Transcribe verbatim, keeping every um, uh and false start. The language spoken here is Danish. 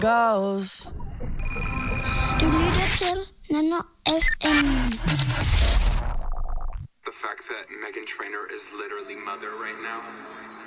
goes. Du lytter til Nano F M. The fact that Meghan Trainor is literally mother right now